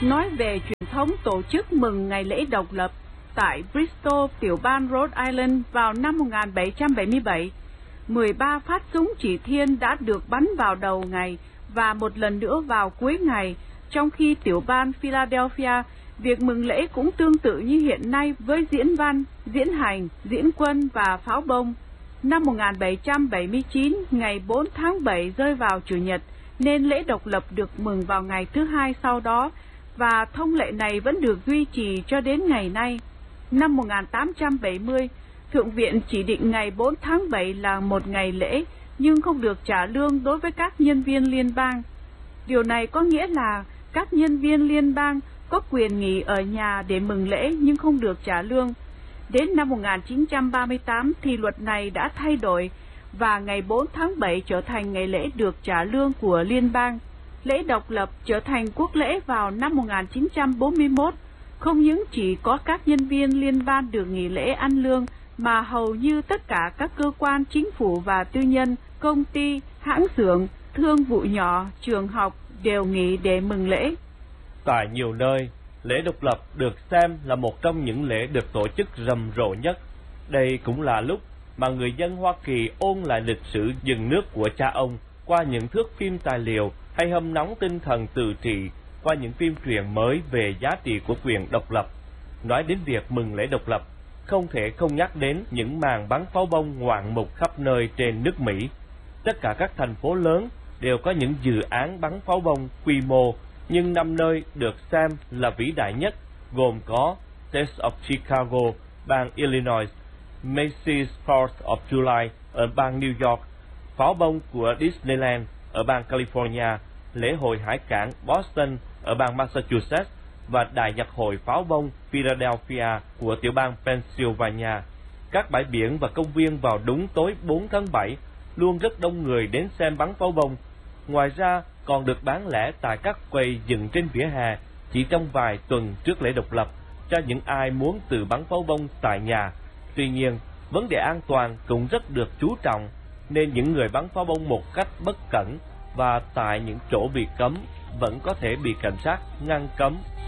nói về truyền thống tổ chức mừng ngày lễ độc lập tại Bristol, tiểu bang Rhode Island vào năm 1777. 13 phát súng chỉ thiên đã được bắn vào đầu ngày và một lần nữa vào cuối ngày, trong khi tiểu bang Philadelphia, việc mừng lễ cũng tương tự như hiện nay với diễn văn, diễn hành, diễn quân và pháo bông. Năm 1779, ngày 4 tháng 7 rơi vào Chủ nhật, nên lễ độc lập được mừng vào ngày thứ hai sau đó, và thông lệ này vẫn được duy trì cho đến ngày nay. Năm 1870, Thượng viện chỉ định ngày 4 tháng 7 là một ngày lễ, nhưng không được trả lương đối với các nhân viên liên bang. Điều này có nghĩa là các nhân viên liên bang có quyền nghỉ ở nhà để mừng lễ nhưng không được trả lương. Đến năm 1938 thì luật này đã thay đổi và ngày 4 tháng 7 trở thành ngày lễ được trả lương của liên bang. Lễ độc lập trở thành quốc lễ vào năm 1941, không những chỉ có các nhân viên liên bang được nghỉ lễ ăn lương, mà hầu như tất cả các cơ quan chính phủ và tư nhân, công ty, hãng xưởng, thương vụ nhỏ, trường học đều nghỉ để mừng lễ. Tại nhiều nơi, lễ độc lập được xem là một trong những lễ được tổ chức rầm rộ nhất. Đây cũng là lúc mà người dân Hoa Kỳ ôn lại lịch sử dừng nước của cha ông qua những thước phim tài liệu hay hâm nóng tinh thần tự trị qua những phim truyền mới về giá trị của quyền độc lập. Nói đến việc mừng lễ độc lập, không thể không nhắc đến những màn bắn pháo bông ngoạn mục khắp nơi trên nước Mỹ. Tất cả các thành phố lớn đều có những dự án bắn pháo bông quy mô, nhưng 5 nơi được xem là vĩ đại nhất gồm có Taste of Chicago, bang Illinois, Macy's 4th of July ở bang New York, pháo bông của Disneyland ở bang California, lễ hội hải cảng Boston ở bang Massachusetts và đại nhạc hội pháo bông Philadelphia của tiểu bang Pennsylvania. Các bãi biển và công viên vào đúng tối 4 tháng 7 luôn rất đông người đến xem bắn pháo bông. Ngoài ra còn được bán lẻ tại các quầy dựng trên vỉa hè chỉ trong vài tuần trước lễ độc lập cho những ai muốn tự bắn pháo bông tại nhà. Tuy nhiên, vấn đề an toàn cũng rất được chú trọng, nên những người bắn pháo bông một cách bất cẩn và tại những chỗ bị cấm vẫn có thể bị cảnh sát ngăn cấm